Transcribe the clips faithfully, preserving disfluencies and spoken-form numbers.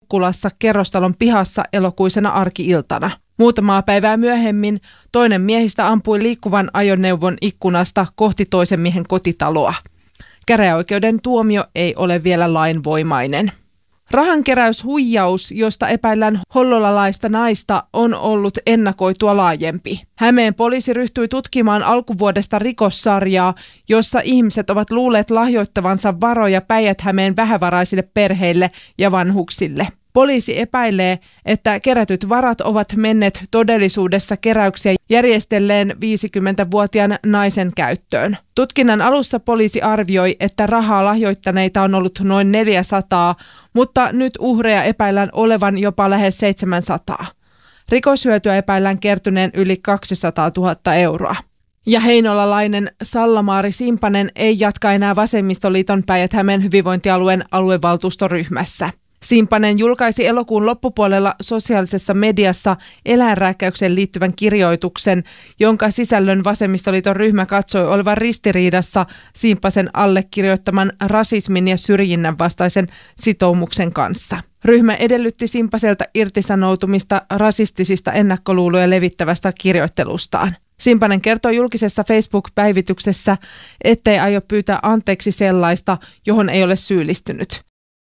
Kulassa kerrostalon pihassa elokuisena arki-iltana. Muutamaa päivää myöhemmin toinen miehistä ampui liikkuvan ajoneuvon ikkunasta kohti toisen miehen kotitaloa. Käräjäoikeuden tuomio ei ole vielä lainvoimainen. Rahankeräyshuijaus, josta epäillään hollolalaista naista, on ollut ennakoitua laajempi. Hämeen poliisi ryhtyi tutkimaan alkuvuodesta rikossarjaa, jossa ihmiset ovat luulleet lahjoittavansa varoja Päijät-Hämeen vähävaraisille perheille ja vanhuksille. Poliisi epäilee, että kerätyt varat ovat menneet todellisuudessa keräyksiä järjestelleen viisikymmentävuotiaan naisen käyttöön. Tutkinnan alussa poliisi arvioi, että rahaa lahjoittaneita on ollut noin neljäsataa, mutta nyt uhreja epäillään olevan jopa lähes seitsemänsataa. Rikoshyötyä epäillään kertyneen yli kaksisataatuhatta euroa. Ja heinolalainen Salla-Maari Simpanen ei jatka enää Vasemmistoliiton Päijät-Hämeen hyvinvointialueen aluevaltuustoryhmässä. Simpanen julkaisi elokuun loppupuolella sosiaalisessa mediassa eläinrääkkäykseen liittyvän kirjoituksen, jonka sisällön Vasemmistoliiton ryhmä katsoi olevan ristiriidassa Simpasen allekirjoittaman rasismin ja syrjinnän vastaisen sitoumuksen kanssa. Ryhmä edellytti Simpaselta irtisanoutumista rasistisista ennakkoluuloja levittävästä kirjoittelustaan. Simpanen kertoi julkisessa Facebook-päivityksessä, ettei aio pyytää anteeksi sellaista, johon ei ole syyllistynyt.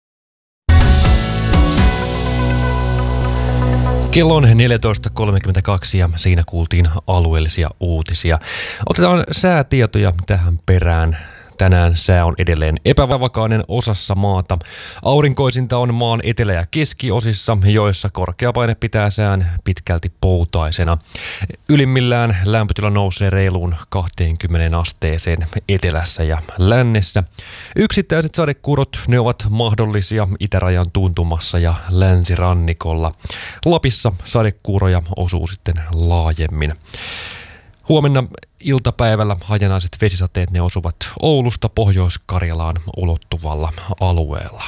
Kello on neljätoista kolmekymmentäkaksi ja siinä kuultiin alueellisia uutisia. Otetaan säätietoja tähän perään. Tänään sää on edelleen epävakainen osassa maata. Aurinkoisinta on maan etelä- ja keskiosissa, joissa korkeapaine pitää sään pitkälti poutaisena. Ylimmillään lämpötila nousee reiluun kaksikymmentä asteeseen etelässä ja lännessä. Yksittäiset sadekuurot, ne ovat mahdollisia itärajan tuntumassa ja länsirannikolla. Lapissa sadekuuroja osuu sitten laajemmin. Huomenna iltapäivällä hajanaiset vesisateet ne osuvat Oulusta Pohjois-Karjalaan ulottuvalla alueella.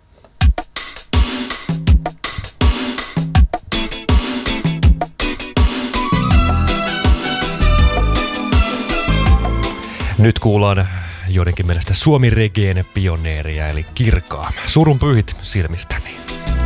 Nyt kuullaan joidenkin mielestä Suomi-regeen pioneeria eli Kirkkaa. Surun pyyhit silmistäni.